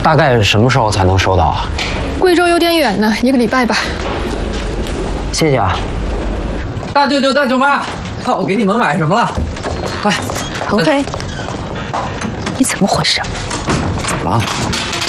大概什么时候才能收到啊？ 贵州有点远呢，1个礼拜吧。 谢谢啊。 大舅舅、大舅妈，看我给你们买什么了。快， 恒飞，你怎么回事？ 怎么了？